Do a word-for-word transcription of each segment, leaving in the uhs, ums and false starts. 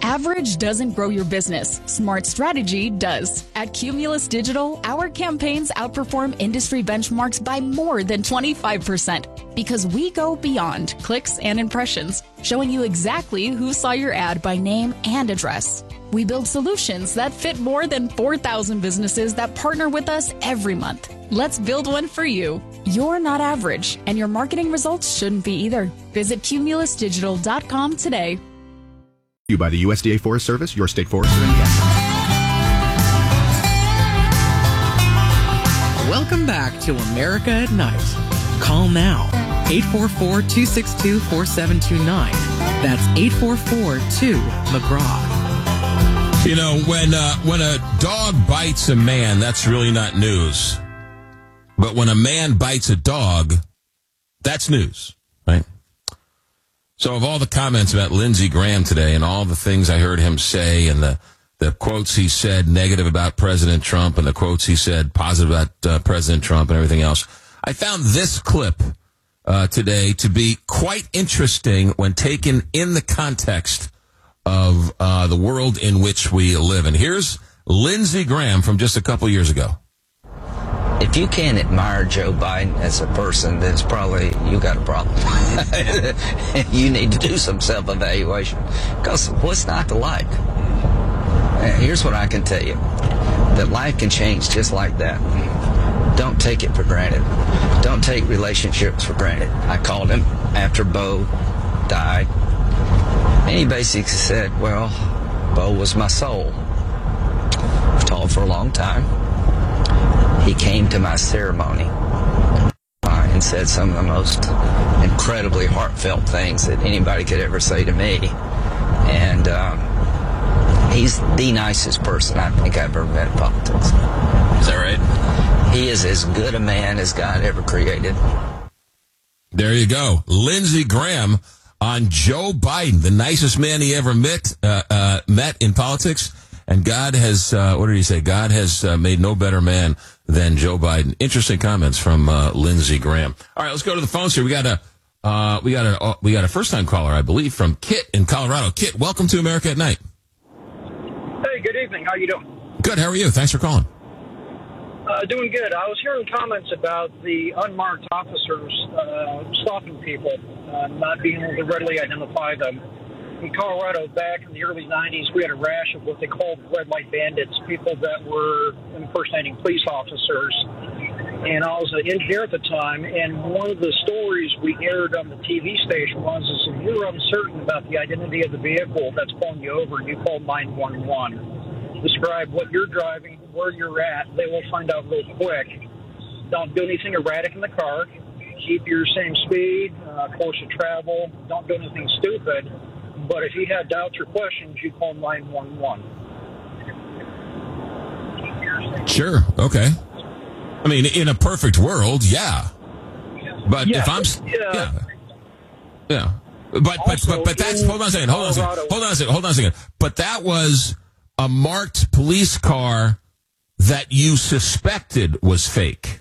Average doesn't grow your business. Smart strategy does. At Cumulus Digital, our campaigns outperform industry benchmarks by more than twenty-five percent because we go beyond clicks and impressions, showing you exactly who saw your ad by name and address. We build solutions that fit more than four thousand businesses that partner with us every month. Let's build one for you. You're not average, and your marketing results shouldn't be either. Visit cumulus digital dot com today. You by the U S D A Forest Service, your state forester, and yes. Welcome back to America at Night. Call now, eight four four, two six two, four seven two nine. That's eight four four, two, McGraw. You know, when uh, when a dog bites a man, that's really not news. But when a man bites a dog, that's news, right? So of all the comments about Lindsey Graham today and all the things I heard him say and the, the quotes he said negative about President Trump and the quotes he said positive about uh, President Trump and everything else, I found this clip uh, today to be quite interesting when taken in the context of uh, the world in which we live. And here's Lindsey Graham from just a couple years ago. If you can't admire Joe Biden as a person, then it's probably you got a problem. You need to do some self-evaluation. Because what's not to like? Here's what I can tell you. That life can change just like that. Don't take it for granted. Don't take relationships for granted. I called him after Bo died. And he basically said, well, Bo was my soul. I've talked for a long time. He came to my ceremony uh, and said some of the most incredibly heartfelt things that anybody could ever say to me. And um, he's the nicest person I think I've ever met in politics. Is that right? He is as good a man as God ever created. There you go. Lindsey Graham on Joe Biden, the nicest man he ever met, uh, uh, met in politics. And God has, uh, what did he say? God has uh, made no better man than Joe Biden. Interesting comments from uh, Lindsey Graham. All right, let's go to the phones here. We got a, uh, we got a, uh, we got a first-time caller, I believe, from Kit in Colorado. Kit, welcome to America at Night. Hey, good evening. How you doing? Good. How are you? Thanks for calling. Uh, doing good. I was hearing comments about the unmarked officers uh, stopping people, uh, not being able to readily identify them. In Colorado, back in the early nineties, we had a rash of what they called red light bandits, people that were impersonating police officers. And I was an engineer at the time, and one of the stories we aired on the T V station was is if you're uncertain about the identity of the vehicle that's pulling you over, you call nine one one. Describe what you're driving, where you're at. They will find out real quick. Don't do anything erratic in the car. Keep your same speed, uh, course of travel. Don't do anything stupid. But if you have doubts or questions, you call nine one one. Sure. Okay. I mean, in a perfect world, yeah. But yeah, if I'm, yeah, yeah, yeah. But but but but that's hold on a second. Hold on a second. Hold on a second. Hold on a second. But that was a marked police car that you suspected was fake.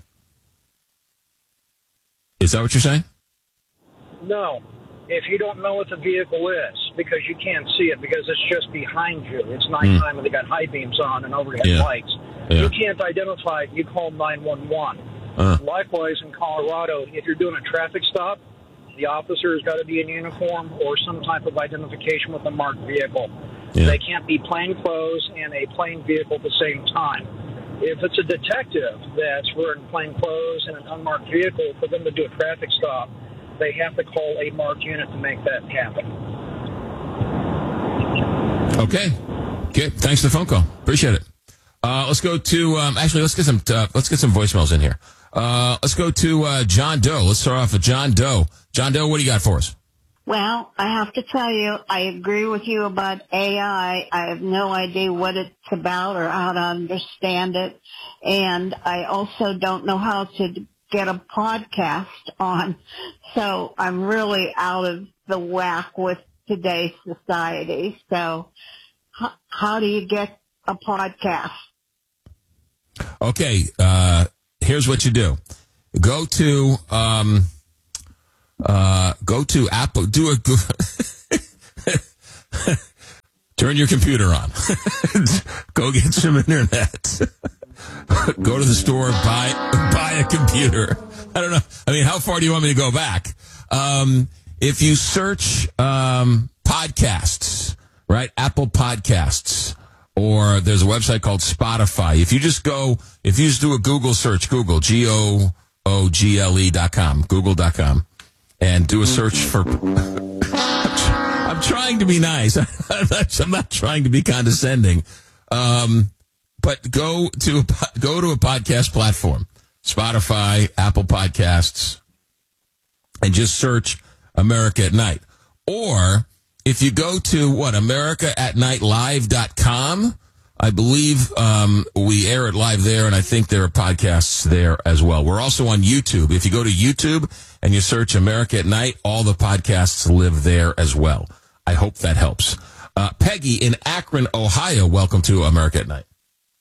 Is that what you're saying? No. If you don't know what the vehicle is, because you can't see it, because it's just behind you. It's nighttime mm. and they got high beams on and overhead yeah. lights. Yeah. You can't identify it, you call nine one one. Uh. Likewise, in Colorado, if you're doing a traffic stop, the officer has got to be in uniform or some type of identification with a marked vehicle. Yeah. They can't be plain clothes and a plain vehicle at the same time. If it's a detective that's wearing plain clothes and an unmarked vehicle, for them to do a traffic stop, they have to call a marked unit to make that happen. Okay. Okay. Thanks for the phone call. Appreciate it. Uh, let's go to, um, actually, let's get some, uh, let's get some voicemails in here. Uh, let's go to, uh, John Doe. Let's start off with John Doe. John Doe, what do you got for us? Well, I have to tell you, I agree with you about A I. I have no idea what it's about or how to understand it. And I also don't know how to get a podcast on. So I'm really out of the whack with today's society. So how, how do you get a podcast? Okay. Uh, here's what you do. Go to, um, uh, go to Apple, do a, Turn your computer on. Go get some internet. Go to the store, buy buy a computer. I don't know. I mean, how far do you want me to go back? Um, if you search um, podcasts, right? Apple Podcasts, or there's a website called Spotify. If you just go, if you just do a Google search, Google, G O O G L E dot com, Google dot com, and do a search for... I'm trying to be nice. I'm not, I'm not trying to be condescending. Um, but go to a, go to a podcast platform, Spotify, Apple Podcasts, and just search America at Night. Or if you go to what, America at Night Live dot com, I believe um, we air it live there, and I think there are podcasts there as well. We're also on YouTube. If you go to YouTube and you search America at Night, all the podcasts live there as well. I hope that helps. Uh, Peggy in Akron, Ohio, welcome to America at Night.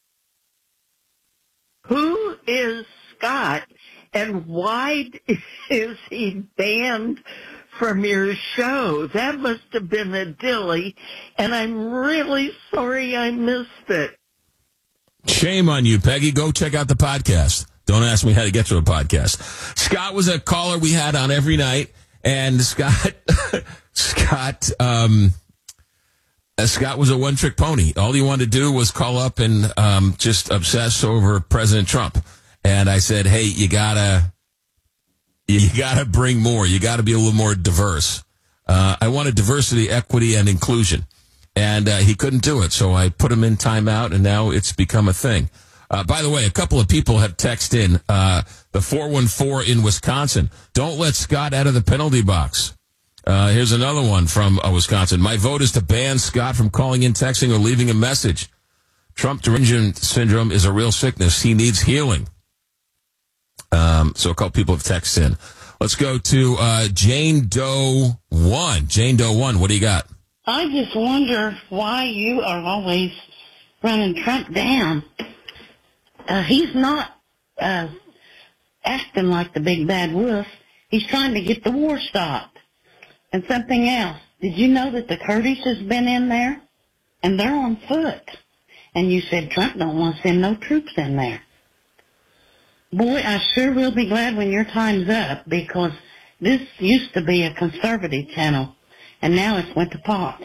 Who is Scott, and why is he banned from your show? That must have been a dilly, and I'm really sorry I missed it. Shame on you, Peggy. Go check out the podcast. Don't ask me how to get to a podcast. Scott was a caller we had on every night, and Scott... Scott, um, uh, Scott was a one-trick pony. All he wanted to do was call up and um, just obsess over President Trump. And I said, "Hey, you gotta, you gotta bring more. You gotta be a little more diverse." Uh, I wanted diversity, equity, and inclusion, and uh, he couldn't do it. So I put him in timeout, and now it's become a thing. Uh, by the way, a couple of people have texted in uh, the four one four in Wisconsin. Don't let Scott out of the penalty box. Uh, here's another one from uh, Wisconsin. My vote is to ban Scott from calling in, texting, or leaving a message. Trump derangement syndrome is a real sickness. He needs healing. Um, so a couple people have texted in. Let's go to uh, Jane Doe one. Jane Doe one, what do you got? I just wonder why you are always running Trump down. Uh, he's not uh, acting like the big bad wolf. He's trying to get the war stopped. And something else, did you know that the Kurdish has been in there? And they're on foot. And you said Trump don't want to send no troops in there. Boy, I sure will be glad when your time's up, because this used to be a conservative channel, and now it's went to pot.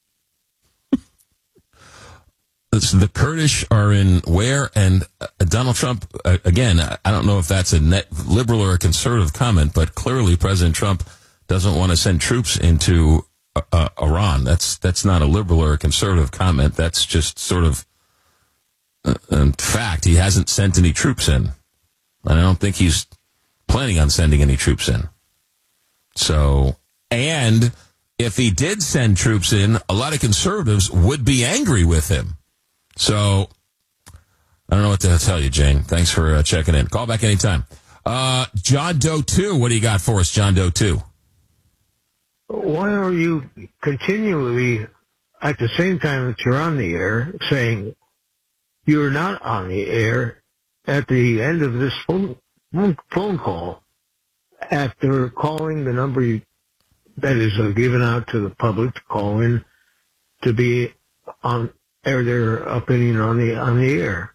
The Kurdish are in where? And uh, Donald Trump, uh, again, I don't know if that's a net liberal or a conservative comment, but clearly President Trump doesn't want to send troops into uh, uh, Iran. That's that's not a liberal or a conservative comment. That's just sort of uh, in fact. He hasn't sent any troops in, and I don't think he's planning on sending any troops in. So, and if he did send troops in, a lot of conservatives would be angry with him. So, I don't know what to tell you, Jane. Thanks for uh, checking in. Call back anytime. Uh, John Doe two, what do you got for us, John Doe two? Why are you continually, at the same time that you're on the air, saying you're not on the air at the end of this phone, phone call after calling the number you, that is uh, given out to the public to call in to be on air their opinion on the on the air?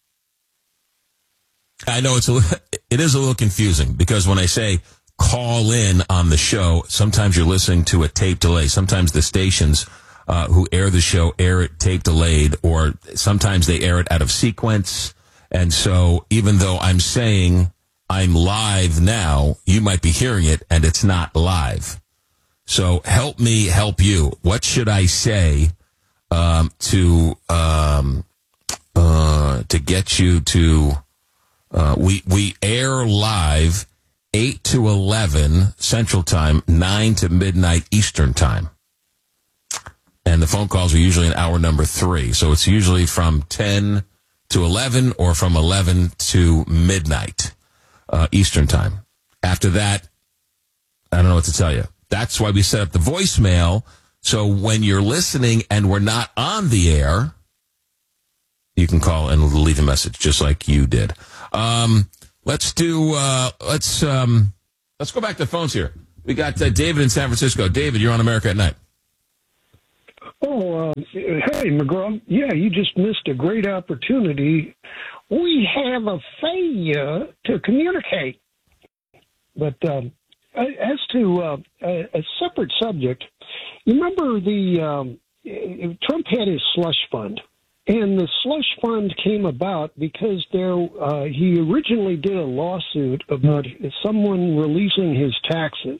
I know it's a, it is a little confusing, because when I say call in on the show, sometimes you're listening to a tape delay. Sometimes the stations uh, who air the show air it tape delayed, or sometimes they air it out of sequence. And so even though I'm saying I'm live now, you might be hearing it and it's not live. So help me help you. What should I say um, to um, uh, to get you to? Uh, we we air live eight to eleven Central Time, nine to midnight Eastern Time. And the phone calls are usually in hour number three. So it's usually from ten to eleven or from eleven to midnight uh, Eastern Time. After that, I don't know what to tell you. That's why we set up the voicemail. So when you're listening and we're not on the air, you can call and leave a message just like you did. Um, let's do, uh, let's, um, let's go back to the phones here. We got uh, David in San Francisco. David, you're on America at Night. Oh, uh, hey, McGraw. Yeah, you just missed a great opportunity. We have a failure to communicate. But um, as to uh, a, a separate subject, you remember the um, Trump had his slush fund. And the slush fund came about because there uh, he originally did a lawsuit about someone releasing his taxes.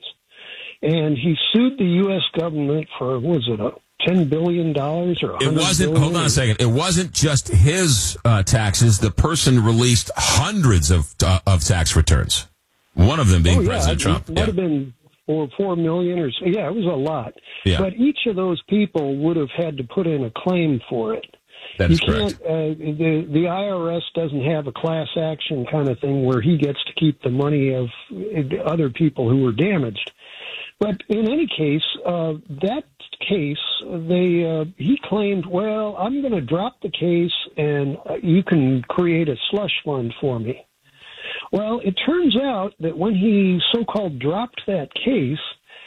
And he sued the U S government for, what was it, a ten billion dollars or it wasn't, hold on a second. It wasn't just his uh, taxes. The person released hundreds of uh, of tax returns. One of them being oh, yeah, President it Trump. might yeah. have been or four million or so. Yeah, it was a lot. Yeah. But each of those people would have had to put in a claim for it. That is you can't, correct. Uh, the, the I R S doesn't have a class action kind of thing where he gets to keep the money of other people who were damaged. But in any case, uh, that case, they uh, he claimed, well, I'm going to drop the case and you can create a slush fund for me. Well, it turns out that when he so-called dropped that case,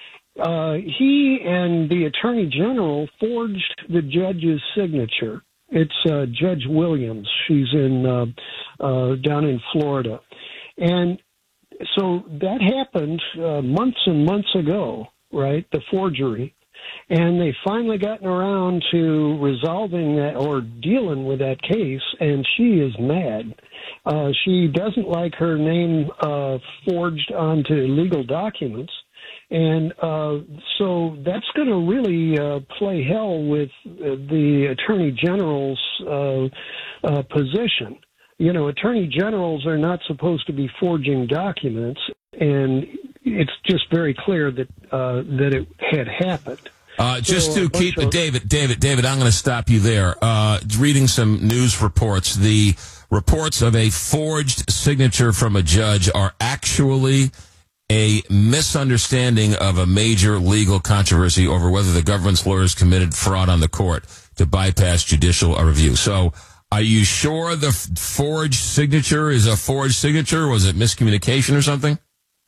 uh, he and the Attorney General forged the judge's signature. It's uh, Judge Williams. She's in uh, uh, down in Florida. And so that happened uh, months and months ago, right, the forgery. And they finally gotten around to resolving that or dealing with that case, and she is mad. Uh, she doesn't like her name uh, forged onto legal documents. And uh, so that's going to really uh, play hell with uh, the Attorney General's uh, uh, position. You know, Attorney Generals are not supposed to be forging documents, and it's just very clear that uh, that it had happened. Uh, just So, to a bunch keep of- David, David, David, I'm going to stop you there. Uh, reading some news reports, the reports of a forged signature from a judge are actually a misunderstanding of a major legal controversy over whether the government's lawyers committed fraud on the court to bypass judicial review. So, are you sure the f- forged signature is a forged signature? Was it miscommunication or something?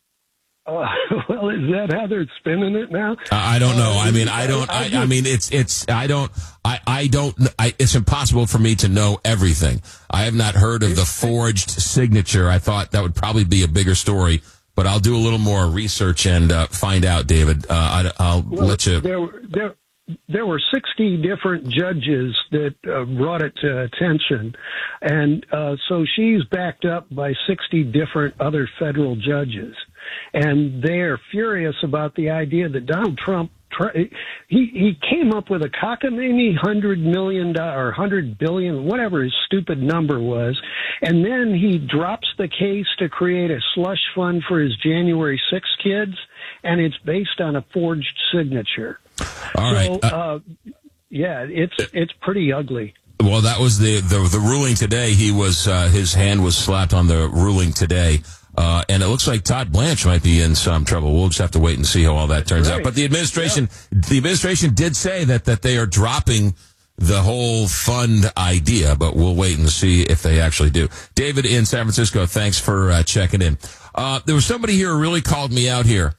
Uh, well, is that how they're spinning it now? I I don't know. I mean, I don't. I, I mean, it's it's. I don't. I I don't. I, it's impossible for me to know everything. I have not heard of the forged signature. I thought that would probably be a bigger story, but I'll do a little more research and uh, find out, David. Uh, I, I'll Well, let you. There, were- there, there were sixty different judges that uh, brought it to attention, and uh, so she's backed up by sixty different other federal judges, and they're furious about the idea that Donald Trump. He he came up with a cockamamie hundred million dollar or hundred billion, whatever his stupid number was, and then he drops the case to create a slush fund for his January sixth kids, and it's based on a forged signature. All right. So, uh, yeah, it's it's pretty ugly. Well, that was the the, the ruling today. He was uh, his hand was slapped on the ruling today. Uh, and it looks like Todd Blanche might be in some trouble. We'll just have to wait and see how all that turns Right. out. But the administration, the administration did say that, that they are dropping the whole fund idea, but we'll wait and see if they actually do. David in San Francisco, thanks for uh, checking in. Uh, there was somebody here who really called me out here.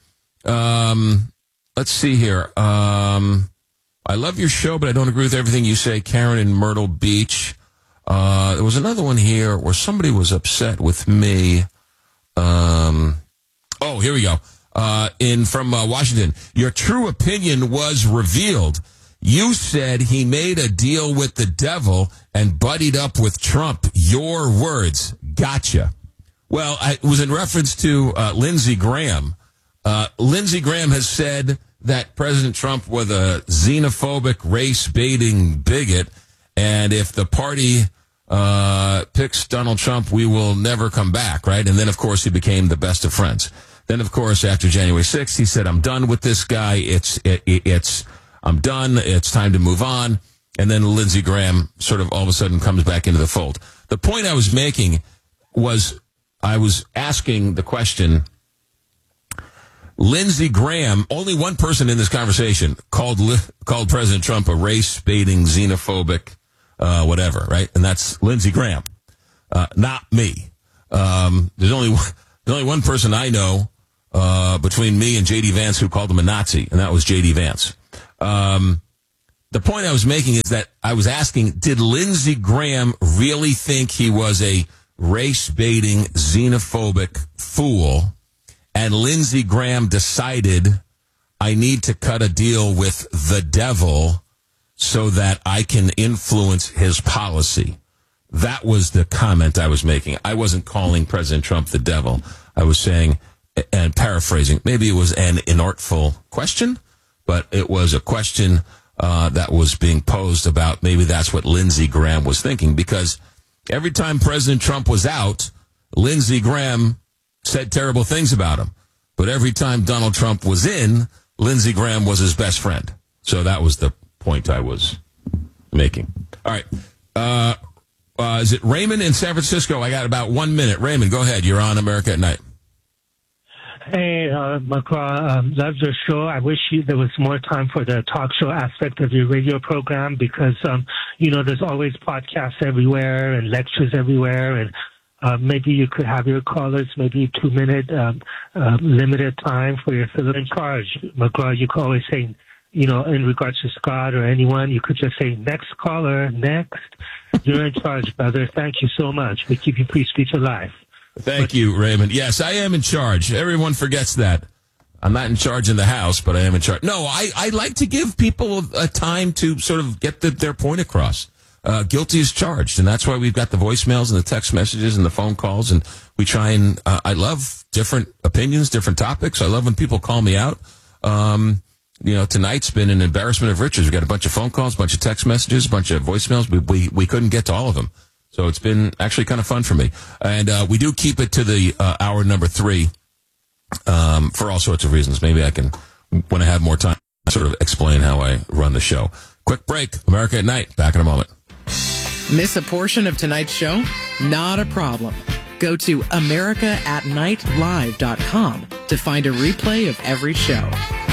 Um, let's see here. Um, I love your show, but I don't agree with everything you say. Karen in Myrtle Beach. Uh, there was another one here where somebody was upset with me. Um, oh, here we go. Uh, in from uh, Washington, your true opinion was revealed. You said he made a deal with the devil and buddied up with Trump. Your words. Gotcha. Well, I, it was in reference to uh, Lindsey Graham. Uh, Lindsey Graham has said that President Trump was a xenophobic, race-baiting bigot, and if the party Uh, picks Donald Trump, we will never come back, right? And then, of course, he became the best of friends. Then, of course, after January sixth, he said, I'm done with this guy. It's, it, it's, I'm done. It's time to move on. And then Lindsey Graham sort of all of a sudden comes back into the fold. The point I was making was I was asking the question, Lindsey Graham, only one person in this conversation called, called President Trump a race-baiting, xenophobic, Uh, whatever, right? And that's Lindsey Graham, uh, not me. Um, there's only one, there's only one person I know uh, between me and J D Vance who called him a Nazi, and that was J D Vance. Um, the point I was making is that I was asking, did Lindsey Graham really think he was a race-baiting, xenophobic fool? And Lindsey Graham decided, I need to cut a deal with the devil so that I can influence his policy. That was the comment I was making. I wasn't calling President Trump the devil. I was saying, and paraphrasing, maybe it was an inartful question, but it was a question uh, that was being posed about maybe that's what Lindsey Graham was thinking, because every time President Trump was out, Lindsey Graham said terrible things about him. But every time Donald Trump was in, Lindsey Graham was his best friend. So that was the point I was making. All right. Uh, uh, is it Raymond in San Francisco? I got about one minute. Raymond, go ahead. You're on America at Night. Hey, uh, McGraw, um, love your show. I wish you, there was more time for the talk show aspect of your radio program because, um, you know, there's always podcasts everywhere and lectures everywhere. And uh, maybe you could have your callers, maybe two minute um, uh, limited time for your fill in charge. McGraw, you could always say, you know, in regards to Scott or anyone, you could just say, next caller, next. You're in charge, brother. Thank you so much. We keep you free speech alive. Thank you, Raymond. Yes, I am in charge. Everyone forgets that. I'm not in charge in the House, but I am in charge. No, I, I like to give people a time to sort of get the, their point across. Uh, guilty is charged, and that's why we've got the voicemails and the text messages and the phone calls, and we try and, uh, I love different opinions, different topics. I love when people call me out. Um, you know, tonight's been an embarrassment of riches. We got a bunch of phone calls, a bunch of text messages, a bunch of voicemails. We, we, we couldn't get to all of them. So it's been actually kind of fun for me. And uh, we do keep it to the uh, hour number three um, for all sorts of reasons. Maybe I can, when I have more time, sort of explain how I run the show. Quick break. America at Night. Back in a moment. Miss a portion of tonight's show? Not a problem. Go to america at night live dot com to find a replay of every show.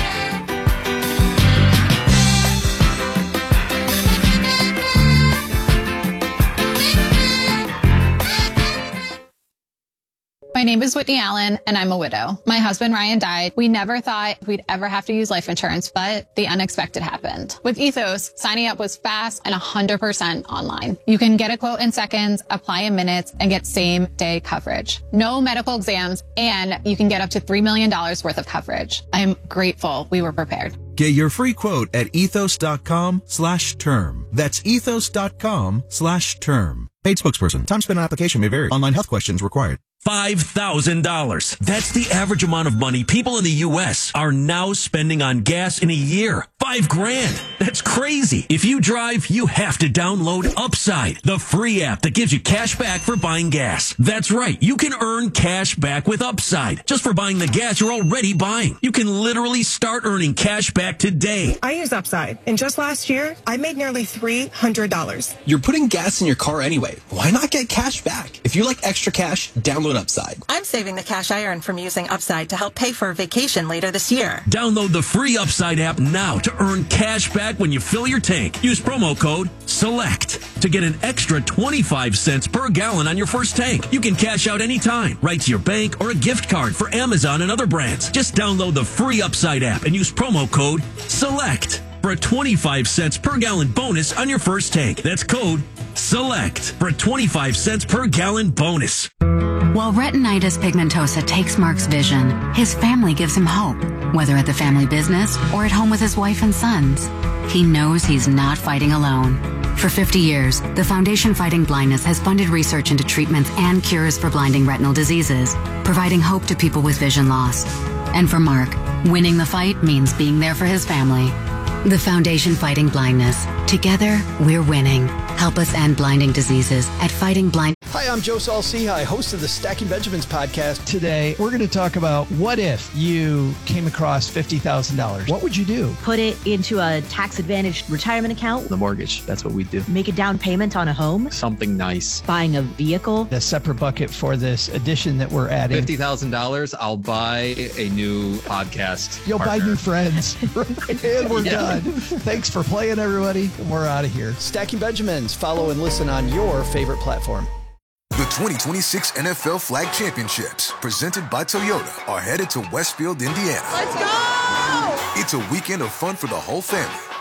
My name is Whitney Allen, and I'm a widow. My husband, Ryan, died. We never thought we'd ever have to use life insurance, but the unexpected happened. With Ethos, signing up was fast and one hundred percent online. You can get a quote in seconds, apply in minutes, and get same-day coverage. No medical exams, and you can get up to three million dollars worth of coverage. I'm grateful we were prepared. Get your free quote at ethos.com slash term. That's ethos.com slash term. Paid spokesperson. Time spent on application may vary. Online health questions required. five thousand dollars. That's the average amount of money people in the U S are now spending on gas in a year. Five grand. That's crazy. If you drive, you have to download Upside, the free app that gives you cash back for buying gas. That's right. You can earn cash back with Upside just for buying the gas you're already buying. You can literally start earning cash back today. I use Upside, and just last year, I made nearly three hundred dollars. You're putting gas in your car anyway. Why not get cash back? If you like extra cash, download Upside. I'm saving the cash I earn from using Upside to help pay for a vacation later this year. Download the free Upside app now to earn cash back when you fill your tank. Use promo code SELECT to get an extra twenty-five cents per gallon on your first tank. You can cash out anytime, right to your bank or a gift card for Amazon and other brands. Just download the free Upside app and use promo code SELECT for a twenty-five cents per gallon bonus on your first tank. That's code SELECT for a twenty-five cents per gallon bonus. While retinitis pigmentosa takes Mark's vision, his family gives him hope, whether at the family business or at home with his wife and sons. He knows he's not fighting alone. For fifty years, the Foundation Fighting Blindness has funded research into treatments and cures for blinding retinal diseases, providing hope to people with vision loss. And for Mark, winning the fight means being there for his family. The Foundation Fighting Blindness. Together, we're winning. Help us end blinding diseases at Fighting Blind. Hi, I'm Joe Saul-Sehy, host of the Stacking Benjamins podcast. Today, we're going to talk about what if you came across fifty thousand dollars. What would you do? Put it into a tax-advantaged retirement account. The mortgage. That's what we do. Make a down payment on a home. Something nice. Buying a vehicle. A separate bucket for this addition that we're adding. fifty thousand dollars, I'll buy a new podcast You'll partner. buy new friends. And we're Yeah. done. Thanks for playing, everybody. We're out of here. Stacking Benjamins. Follow and listen on your favorite platform. The twenty twenty-six N F L Flag Championships, presented by Toyota, are headed to Westfield, Indiana. Let's go! It's a weekend of fun for the whole family,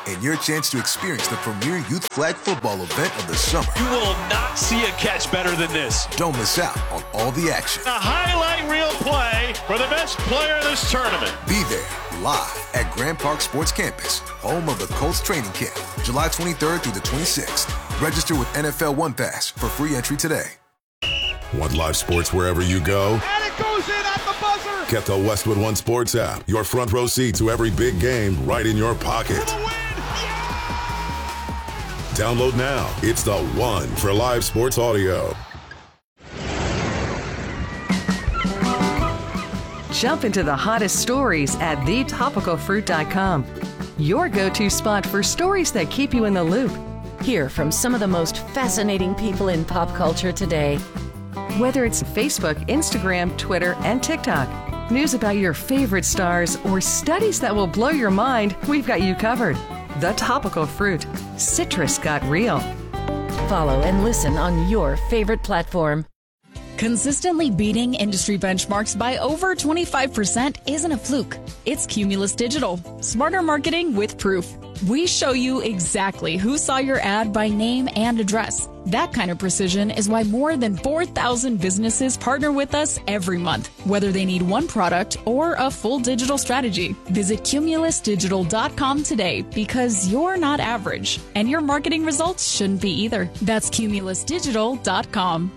and your chance to experience the premier youth flag football event of the summer. You will not see a catch better than this. Don't miss out on all the action. A highlight reel play for the best player in this tournament. Be there live at Grand Park Sports Campus, home of the Colts training camp, July twenty-third through the twenty-sixth. Register with N F L One Pass for free entry today. Want live sports wherever you go? And it goes in at the buzzer! Get the Westwood One Sports app. Your front row seat to every big game right in your pocket. Download now. It's the one for live sports audio. Jump into the hottest stories at the topical fruit dot com. Your go-to spot for stories that keep you in the loop. Hear from some of the most fascinating people in pop culture today. Whether it's Facebook, Instagram, Twitter, and TikTok, news about your favorite stars, or studies that will blow your mind, we've got you covered. The Topical Fruit. Citrus got real. Follow and listen on your favorite platform. Consistently beating industry benchmarks by over twenty-five percent isn't a fluke. It's Cumulus Digital. Smarter marketing with proof. We show you exactly who saw your ad by name and address. That kind of precision is why more than four thousand businesses partner with us every month, whether they need one product or a full digital strategy. Visit cumulus digital dot com today because you're not average, and your marketing results shouldn't be either. That's cumulus digital dot com.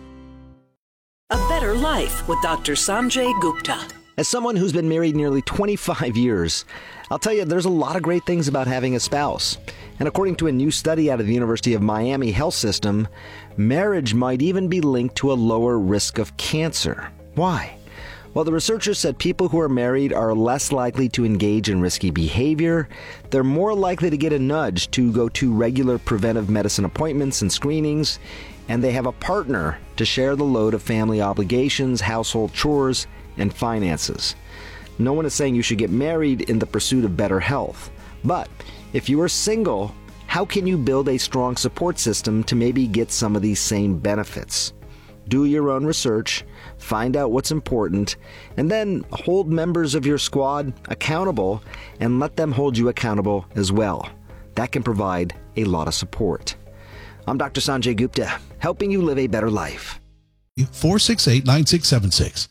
A Better Life with Doctor Sanjay Gupta. As someone who's been married nearly twenty-five years, I'll tell you there's a lot of great things about having a spouse. And according to a new study out of the University of Miami Health System, marriage might even be linked to a lower risk of cancer. Why? Well, the researchers said people who are married are less likely to engage in risky behavior, they're more likely to get a nudge to go to regular preventive medicine appointments and screenings, and they have a partner to share the load of family obligations, household chores, and finances. No one is saying you should get married in the pursuit of better health. But if you are single, how can you build a strong support system to maybe get some of these same benefits? Do your own research, find out what's important, and then hold members of your squad accountable and let them hold you accountable as well. That can provide a lot of support. I'm Doctor Sanjay Gupta, helping you live a better life. four six eight, nine six seven six.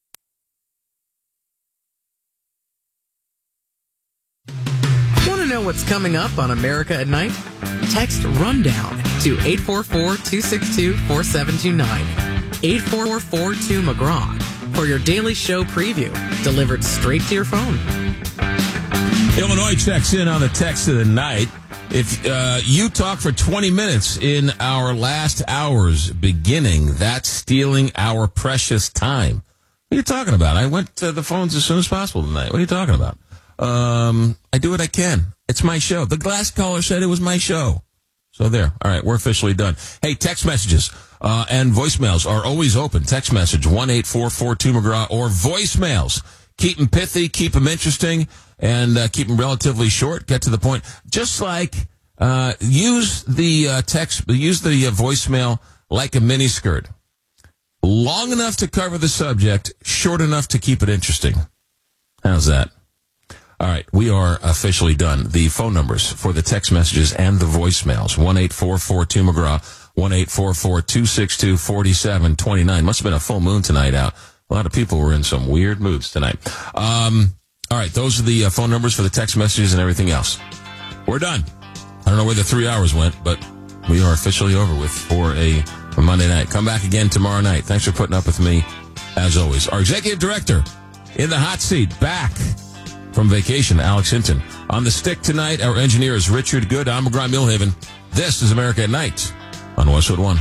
Want to know what's coming up on America at Night? Text RUNDOWN to eight four four, two six two, four seven two nine. eight four four two McGraw for your daily show preview, delivered straight to your phone. Illinois checks in on the text of the night. If uh, you talk for twenty minutes in our last hours beginning, that's stealing our precious time. What are you talking about? I went to the phones as soon as possible tonight. What are you talking about? Um, I do what I can. It's my show. The last caller said it was my show. So there. All right, we're officially done. Hey, text messages uh, and voicemails are always open. Text message one eight four four two McGraw or voicemails. Keep them pithy, keep them interesting, and uh, keep them relatively short. Get to the point. Just like uh, use the uh, text, use the uh, voicemail like a miniskirt. Long enough to cover the subject, short enough to keep it interesting. How's that? All right, we are officially done. The phone numbers for the text messages and the voicemails, one eight four four two McGraw, one eight four four two six two four seven two nine. Must have been a full moon tonight out. A lot of people were in some weird moods tonight. Um, all right, those are the uh, phone numbers for the text messages and everything else. We're done. I don't know where the three hours went, but we are officially over with for a, a Monday night. Come back again tomorrow night. Thanks for putting up with me, as always. Our executive director in the hot seat, back from vacation, Alex Hinton. On the stick tonight, our engineer is Richard Good. I'm McGraw Millhaven. This is America at Night on Westwood One.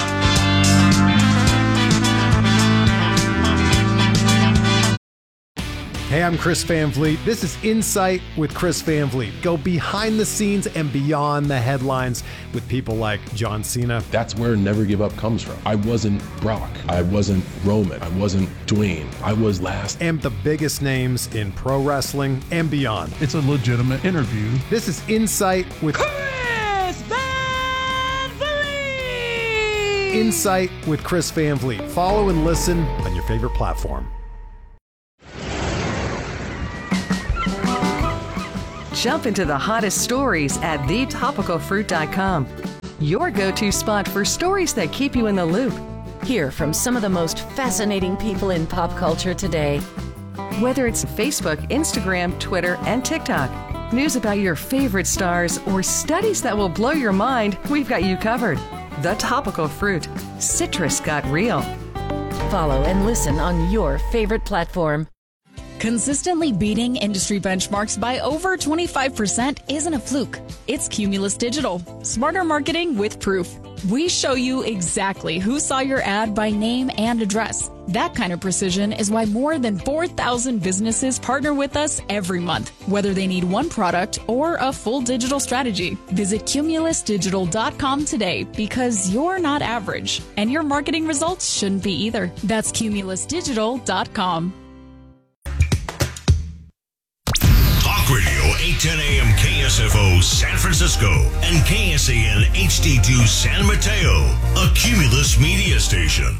Hey, I'm Chris Van Vliet. This is Insight with Chris Van Vliet. Go behind the scenes and beyond the headlines with people like John Cena. That's where Never Give Up comes from. I wasn't Brock. I wasn't Roman. I wasn't Dwayne. I was last. And the biggest names in pro wrestling and beyond. It's a legitimate interview. This is Insight with Chris Van Vliet! Insight with Chris Van Vliet. Follow and listen on your favorite platform. Jump into the hottest stories at the topical fruit dot com. Your go-to spot for stories that keep you in the loop. Hear from some of the most fascinating people in pop culture today. Whether it's Facebook, Instagram, Twitter, and TikTok, news about your favorite stars, or studies that will blow your mind, we've got you covered. The Topical Fruit. Citrus got real. Follow and listen on your favorite platform. Consistently beating industry benchmarks by over twenty-five percent isn't a fluke. It's Cumulus Digital. Smarter marketing with proof. We show you exactly who saw your ad by name and address. That kind of precision is why more than four thousand businesses partner with us every month, whether they need one product or a full digital strategy. Visit cumulus digital dot com today because you're not average, and your marketing results shouldn't be either. That's cumulus digital dot com. Radio eight ten A M K S F O San Francisco and K S A N H D two San Mateo, a Cumulus media station.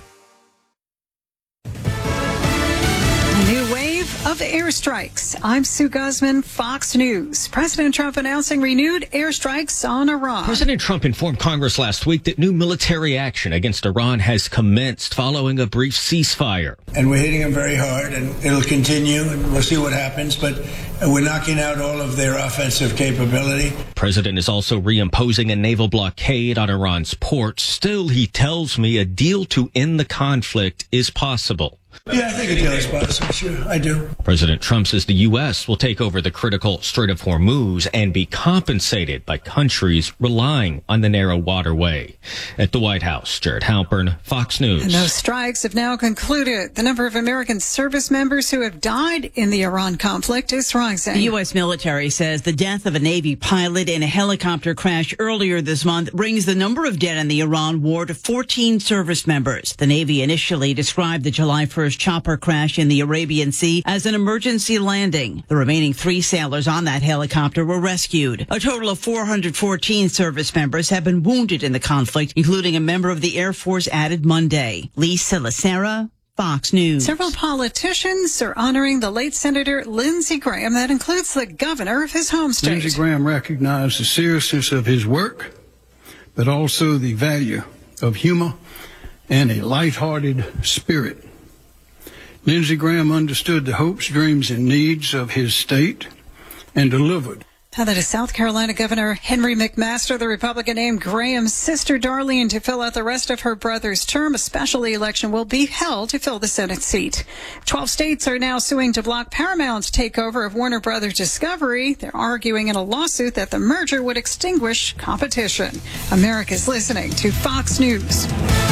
A new wave of airstrikes. I'm Sue Guzman, Fox News. President Trump announcing renewed airstrikes on Iran. President Trump informed Congress last week that new military action against Iran has commenced following a brief ceasefire. And we're hitting them very hard, and it'll continue, and we'll see what happens, but we're knocking out all of their offensive capability. President is also reimposing a naval blockade on Iran's ports. Still, he tells me a deal to end the conflict is possible. Yeah, I think a deal is possible. Sure, I do. President Trump says the U S will take over the critical Strait of Hormuz and be compensated by countries relying on the narrow waterway. At the White House, Jared Halpern, Fox News. And those strikes have now concluded. The number of American service members who have died in the Iran conflict is rising. The U S military says the death of a Navy pilot in a helicopter crash earlier this month brings the number of dead in the Iran war to fourteen service members. The Navy initially described the July first chopper crash in the Arabian Sea as an emergency landing. The remaining three sailors on that helicopter were rescued. A total of four hundred fourteen service members have been wounded in the conflict, including a member of the Air Force added Monday. Lisa Lacera, Fox News. Several politicians are honoring the late Senator Lindsey Graham. That includes the governor of his home state. Lindsey Graham recognized the seriousness of his work, but also the value of humor and a lighthearted spirit. Lindsey Graham understood the hopes, dreams, and needs of his state and delivered. Now that is South Carolina Governor Henry McMaster. The Republican named Graham's sister Darlene to fill out the rest of her brother's term. A special election will be held to fill the Senate seat. Twelve states are now suing to block Paramount's takeover of Warner Brothers Discovery. They're arguing in a lawsuit that the merger would extinguish competition. America's listening to Fox News.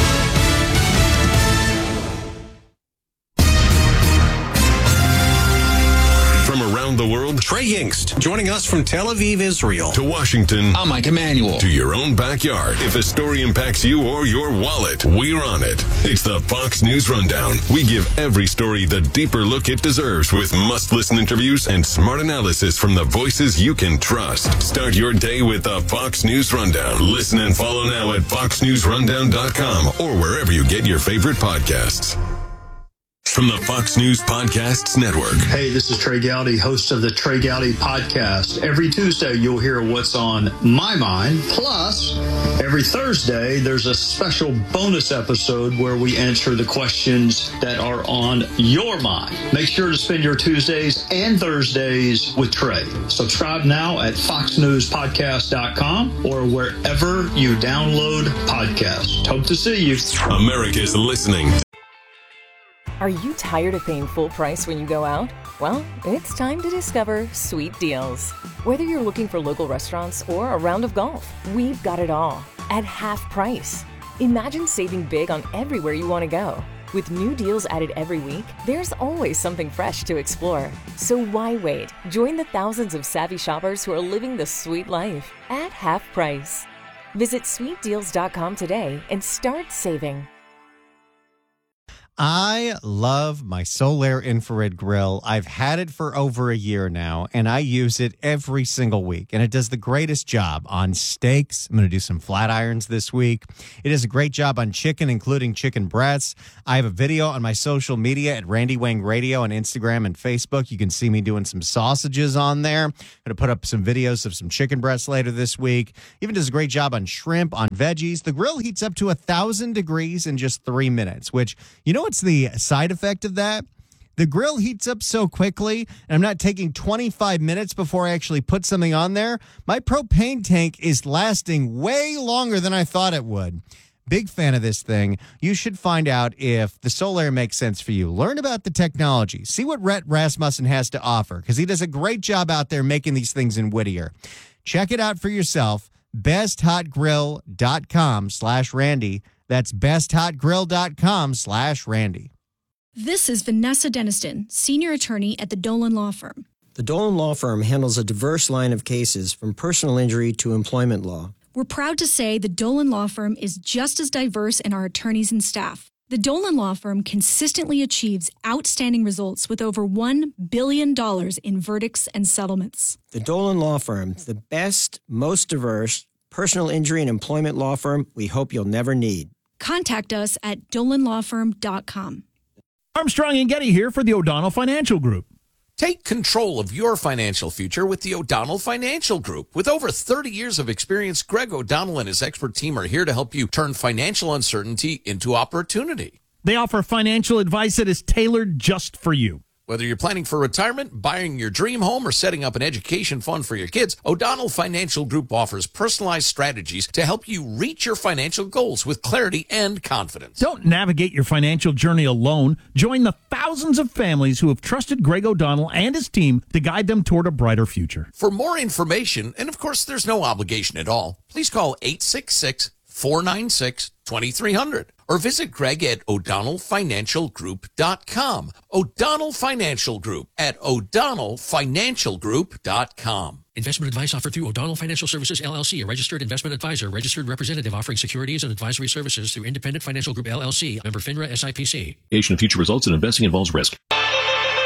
Around the world, Trey Yingst, joining us from Tel Aviv, Israel. To Washington, I'm Mike Emanuel. To your own backyard. If a story impacts you or your wallet, we're on it. It's the Fox News Rundown. We give every story the deeper look it deserves with must-listen interviews and smart analysis from the voices you can trust. Start your day with the Fox News Rundown. Listen and follow now at fox news rundown dot com or wherever you get your favorite podcasts. From the Fox News Podcasts Network. Hey, this is Trey Gowdy, host of the Trey Gowdy Podcast. Every Tuesday, you'll hear what's on my mind. Plus, every Thursday, there's a special bonus episode where we answer the questions that are on your mind. Make sure to spend your Tuesdays and Thursdays with Trey. Subscribe now at fox news podcast dot com or wherever you download podcasts. Hope to see you. America's listening. Are you tired of paying full price when you go out? Well, it's time to discover Sweet Deals. Whether you're looking for local restaurants or a round of golf, we've got it all at half price. Imagine saving big on everywhere you want to go. With new deals added every week, there's always something fresh to explore. So why wait? Join the thousands of savvy shoppers who are living the sweet life at half price. Visit sweet deals dot com today and start saving. I love my Solaire infrared grill. I've had it for over a year now, and I use it every single week. And it does the greatest job on steaks. I'm going to do some flat irons this week. It does a great job on chicken, including chicken breasts. I have a video on my social media at Randy Wang Radio on Instagram and Facebook. You can see me doing some sausages on there. I'm going to put up some videos of some chicken breasts later this week. Even does a great job on shrimp, on veggies. The grill heats up to one thousand degrees in just three minutes, which, you know what's the side effect of that? The grill heats up so quickly, and I'm not taking twenty-five minutes before I actually put something on there. My propane tank is lasting way longer than I thought it would. Big fan of this thing. You should find out if the Solaire makes sense for you. Learn about the technology. See what Rhett Rasmussen has to offer, because he does a great job out there making these things in Whittier. Check it out for yourself. besthotgrill.com slash Randy. That's besthotgrill.com slash Randy. This is Vanessa Deniston, senior attorney at the Dolan Law Firm. The Dolan Law Firm handles a diverse line of cases from personal injury to employment law. We're proud to say the Dolan Law Firm is just as diverse in our attorneys and staff. The Dolan Law Firm consistently achieves outstanding results with over one billion dollars in verdicts and settlements. The Dolan Law Firm, the best, most diverse personal injury and employment law firm we hope you'll never need. Contact us at dolan law firm dot com. Armstrong and Getty here for the O'Donnell Financial Group. Take control of your financial future with the O'Donnell Financial Group. With over thirty years of experience, Greg O'Donnell and his expert team are here to help you turn financial uncertainty into opportunity. They offer financial advice that is tailored just for you. Whether you're planning for retirement, buying your dream home, or setting up an education fund for your kids, O'Donnell Financial Group offers personalized strategies to help you reach your financial goals with clarity and confidence. Don't navigate your financial journey alone. Join the thousands of families who have trusted Greg O'Donnell and his team to guide them toward a brighter future. For more information, and of course there's no obligation at all, please call eight six six, four nine six, two three zero zero or visit Greg at o'donnell financial group dot com. O'Donnell Financial Group at o'donnell financial group dot com. Investment advice offered through O'Donnell Financial Services, L L C, a registered investment advisor, registered representative offering securities and advisory services through Independent Financial Group, L L C, member FINRA S I P C. Creation of future results and investing involves risk.